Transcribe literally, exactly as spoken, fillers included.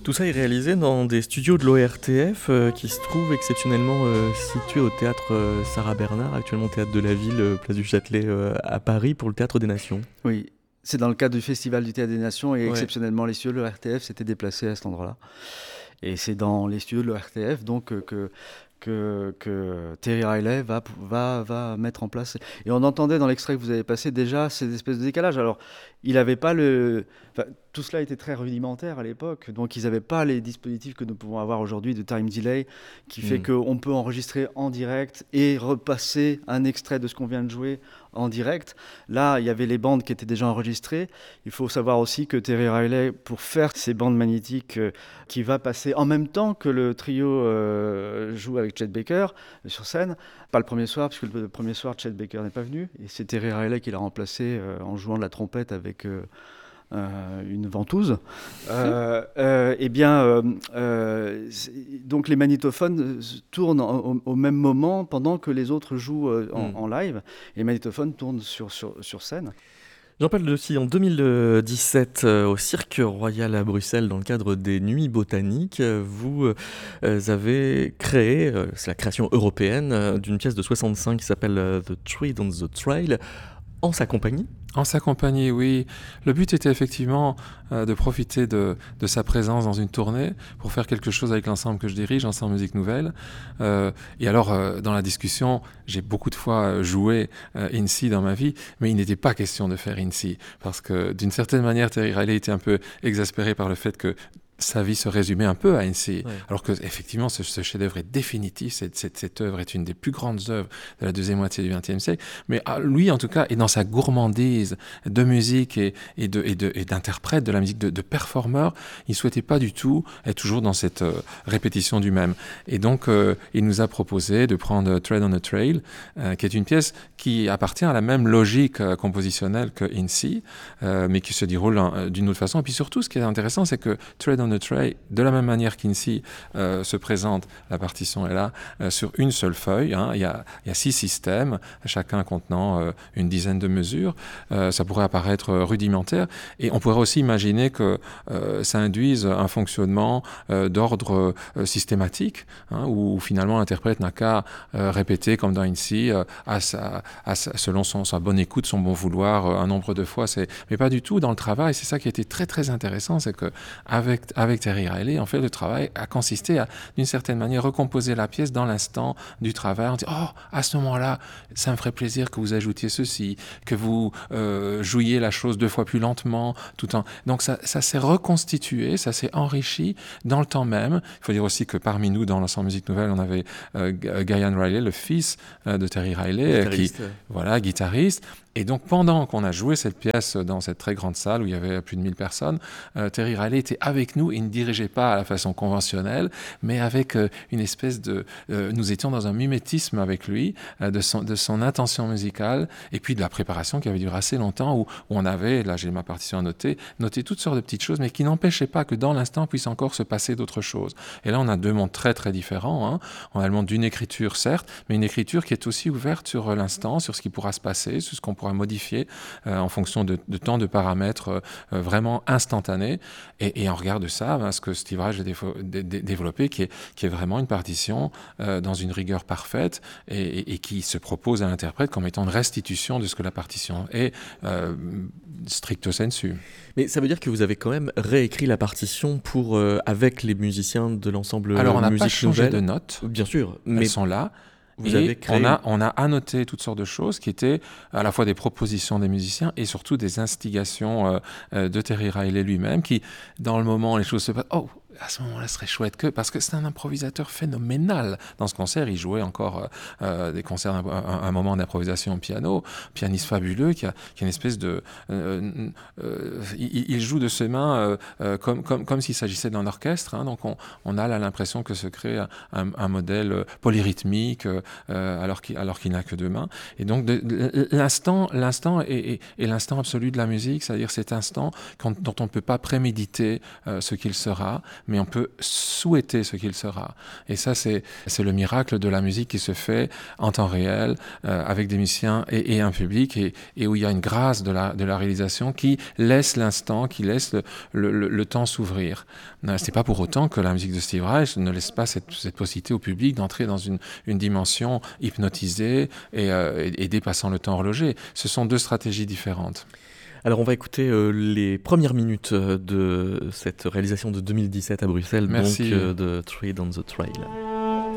Tout ça est réalisé dans des studios de l'O R T F euh, qui se trouvent exceptionnellement euh, situés au théâtre euh, Sarah Bernard, actuellement théâtre de la Ville, euh, place du Châtelet euh, à Paris, pour le Théâtre des Nations. Oui, c'est dans le cadre du Festival du Théâtre des Nations et Ouais. exceptionnellement les studios de l'O R T F s'étaient déplacés à cet endroit-là. Et c'est dans les studios de l'O R T F donc, que, que, que Terry Riley va, va, va mettre en place. Et on entendait dans l'extrait que vous avez passé déjà ces espèces de décalages. Alors, il n'avait pas le... Enfin, tout cela était très rudimentaire à l'époque, donc ils n'avaient pas les dispositifs que nous pouvons avoir aujourd'hui de time delay, qui fait mmh. qu'on peut enregistrer en direct et repasser un extrait de ce qu'on vient de jouer en direct. Là, il y avait les bandes qui étaient déjà enregistrées. Il faut savoir aussi que Terry Riley, pour faire ces bandes magnétiques, euh, qui va passer en même temps que le trio euh, joue avec Chet Baker euh, sur scène, pas le premier soir, puisque le premier soir, Chet Baker n'est pas venu, et c'est Terry Riley qui l'a remplacé euh, en jouant de la trompette avec... Euh, Euh, une ventouse. Euh, euh, eh bien, euh, euh, donc les magnétophones tournent au, au même moment pendant que les autres jouent euh, en, mm. en live. Et les magnétophones tournent sur, sur, sur scène. Jean-Paul Dessy, en deux mille dix-sept, euh, au Cirque Royal à Bruxelles, dans le cadre des Nuits Botaniques, vous euh, avez créé, euh, c'est la création européenne, euh, d'une pièce de soixante-cinq qui s'appelle euh, The Tree on the Trail, en sa compagnie. En sa compagnie, oui. Le but était effectivement euh, de profiter de, de sa présence dans une tournée pour faire quelque chose avec l'ensemble que je dirige, Ensemble Musique Nouvelle. Euh, et alors, euh, dans la discussion, j'ai beaucoup de fois joué euh, INSEE dans ma vie, mais il n'était pas question de faire INSEE, parce que d'une certaine manière, Terry Riley était un peu exaspéré par le fait que sa vie se résumait un peu à INSEE, ouais. alors que effectivement ce, ce chef-d'œuvre est définitif. Cette, cette, cette œuvre est une des plus grandes œuvres de la deuxième moitié du vingtième siècle. Mais ah, lui, en tout cas, est dans sa gourmandise de musique et, et, de, et, de, et d'interprète de la musique, de, de performeur. Il souhaitait pas du tout être toujours dans cette euh, répétition du même. Et donc, euh, il nous a proposé de prendre Tread on a Trail, euh, qui est une pièce qui appartient à la même logique euh, compositionnelle que INSEE, euh, mais qui se déroule euh, d'une autre façon. Et puis surtout, ce qui est intéressant, c'est que Tread on a Trail, de la même manière qu'INSEE euh, se présente, la partition est là, euh, sur une seule feuille. Hein. Il y a, il y a six systèmes, chacun contenant euh, une dizaine de mesures. Euh, ça pourrait apparaître euh, rudimentaire. Et on pourrait aussi imaginer que euh, ça induise un fonctionnement euh, d'ordre euh, systématique, hein, où, où finalement l'interprète n'a qu'à euh, répéter, comme dans INSEE, euh, à sa, à sa, selon son, sa bonne écoute, son bon vouloir, euh, un nombre de fois. C'est... Mais pas du tout dans le travail. C'est ça qui a été très très intéressant, c'est qu'avec avec Terry Riley, en fait, le travail a consisté à, d'une certaine manière, recomposer la pièce dans l'instant du travail. On dit, oh, à ce moment-là, ça me ferait plaisir que vous ajoutiez ceci, que vous euh, jouiez la chose deux fois plus lentement, tout en... Donc, ça, ça s'est reconstitué, ça s'est enrichi dans le temps même. Il faut dire aussi que parmi nous, dans l'ensemble Musique Nouvelle, on avait euh, Guyan Riley, le fils euh, de Terry Riley, qui, voilà, guitariste. Et donc, pendant qu'on a joué cette pièce dans cette très grande salle où il y avait plus de mille personnes, euh, Terry Riley était avec nous. Il ne dirigeait pas à la façon conventionnelle, mais avec euh, une espèce de... Euh, nous étions dans un mimétisme avec lui, euh, de, son, de son intention musicale, et puis de la préparation qui avait duré assez longtemps, où, où on avait, là j'ai ma partition à noter, noté toutes sortes de petites choses, mais qui n'empêchaient pas que dans l'instant puisse encore se passer d'autres choses. Et là, on a deux mondes très très différents. Hein. On a le monde d'une écriture, certes, mais une écriture qui est aussi ouverte sur l'instant, sur ce qui pourra se passer, sur ce qu'on pourra modifier euh, en fonction de, de tant de paramètres euh, vraiment instantanés. Et, et on regarde ça, ben, ce que Steve Reich a défo- dé- dé- développé, qui est, qui est vraiment une partition euh, dans une rigueur parfaite et, et, et qui se propose à l'interprète comme étant une restitution de ce que la partition est, euh, stricto sensu. Mais ça veut dire que vous avez quand même réécrit la partition pour, euh, avec les musiciens de l'ensemble Alors, on n'a pas changé nouvelle. de notes. Bien sûr. Elles mais sont là. Vous et avez créé... on, a, on a annoté toutes sortes de choses qui étaient à la fois des propositions des musiciens et surtout des instigations euh, de Terry Riley lui-même qui, dans le moment, les choses se passent. Oh, à ce moment-là, ce serait chouette que... Parce que c'est un improvisateur phénoménal. Dans ce concert, il jouait encore euh, des concerts, un, un moment d'improvisation au piano, pianiste fabuleux, qui a, qui a une espèce de... Euh, euh, il, il joue de ses mains euh, comme, comme, comme s'il s'agissait d'un orchestre. Hein, donc, on, on a là l'impression que se crée un, un, un modèle polyrythmique euh, alors, qu'il, alors qu'il n'a que deux mains. Et donc, de, de, l'instant, l'instant est, est, est l'instant absolu de la musique, c'est-à-dire cet instant quand, dont on ne peut pas préméditer euh, ce qu'il sera, mais on peut souhaiter ce qu'il sera. Et ça, c'est, c'est le miracle de la musique qui se fait en temps réel, euh, avec des musiciens et, et un public, et, et où il y a une grâce de la, de la réalisation qui laisse l'instant, qui laisse le, le, le, le temps s'ouvrir. Euh, c'est pas pour autant que la musique de Steve Reich ne laisse pas cette, cette possibilité au public d'entrer dans une, une dimension hypnotisée et, euh, et, et dépassant le temps horloger. Ce sont deux stratégies différentes. Alors on va écouter euh, les premières minutes de cette réalisation de deux mille dix-sept à Bruxelles, Merci. donc euh, de Trade on the Trail.